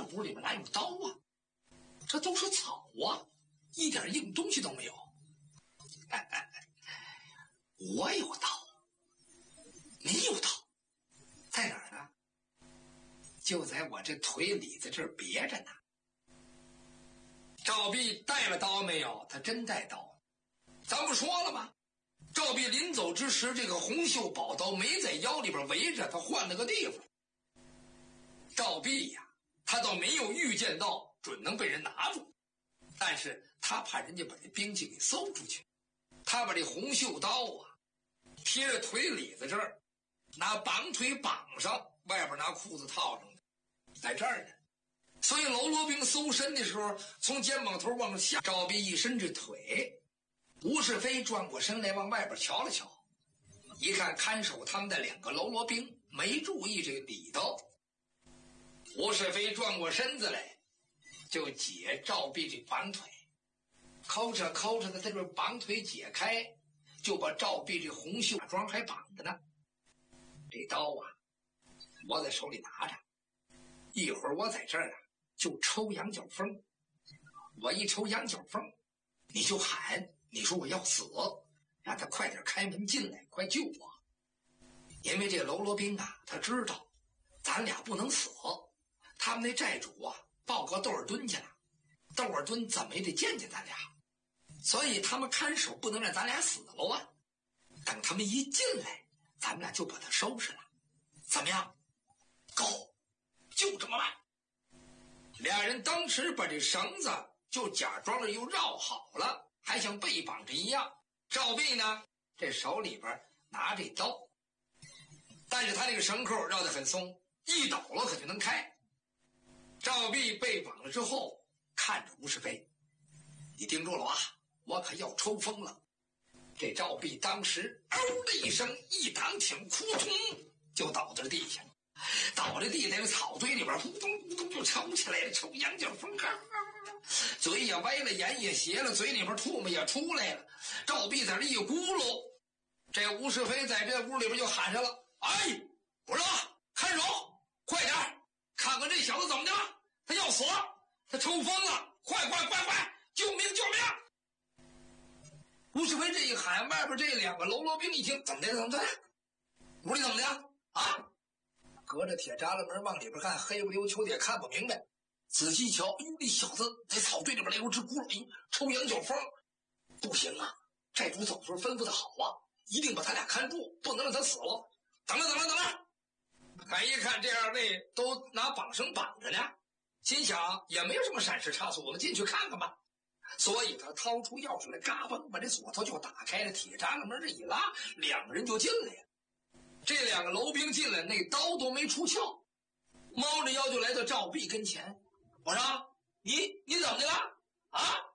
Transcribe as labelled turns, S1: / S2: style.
S1: 屋里面哪有刀啊？这都是草啊，一点硬东西都没有。我有刀，你有刀，在哪儿呢？就在我这腿里子这儿别着呢。赵壁带了刀没有？他真带刀。咱不说了吗？赵壁临走之时，这个红袖宝刀没在腰里边围着，他换了个地方。赵壁呀，他倒没有预见到准能被人拿住，但是他怕人家把这兵器给搜出去，他把这红袖刀啊贴着腿里子这儿，拿绑腿绑上，外边拿裤子套上的，在这儿呢。所以喽啰兵搜身的时候，从肩膀头往下，赵壁一伸这腿，吴世飞转过身来往外边瞧了瞧，一看看守他们的两个喽啰兵没注意这个礼刀，吴世飞转过身子来，就解赵壁这绑腿，抠着抠着的，他这绑腿解开，就把赵壁这红袖装还绑着呢。这刀啊，我在手里拿着，一会儿我在这儿啊就抽羊角风，我一抽羊角风，你就喊，你说我要死，让他快点开门进来，快救我。因为这喽啰兵啊，他知道咱俩不能死，他们那寨主啊报告窦尔敦去了，窦尔敦怎么也得见见咱俩，所以他们看守不能让咱俩死了啊。等他们一进来，咱们俩就把他收拾了，怎么样？够，就这么办。俩人当时把这绳子就假装着又绕好了，还像被绑着一样。赵壁呢，这手里边拿这刀，但是他这个绳扣绕得很松，一抖了可就能开。赵壁被绑了之后，看着吴世飞，你盯住了啊，我可要抽风了。这赵壁当时嗷的一声，一挡挺，扑通就倒在地下，倒在地在草堆里边，扑通扑通就抽起来了，抽羊角风，嘴也歪了，眼也斜了，嘴里边唾沫也出来了。赵壁在这一咕噜，这吴世飞在这屋里边就喊上了：“哎，我说看守，快点看看这小子怎么的，他要死，他抽风了，快快快快，救命救命！”吴世飞这一喊，外边这两个喽啰兵一听，怎么的怎么的，屋里怎么的啊？隔着铁栅栏门往里边看，黑不溜秋的也看不明白，仔细瞧，哎呦，这小子在草堆里边来回直咕噜，哎呦，抽羊角风，不行啊！寨主走的时候吩咐的好啊，一定把他俩看住，不能让他死了。等着等着等着！看一看这二位都拿绑绳绑着呢，心想也没有什么闪失差错，我们进去看看吧。所以他掏出钥匙来，嘎嘣把这锁头就打开了，铁栅栏门这一拉，两个人就进来了。这两个楼兵进来，那刀都没出鞘，猫着腰就来到赵壁跟前。我说你怎么的了啊？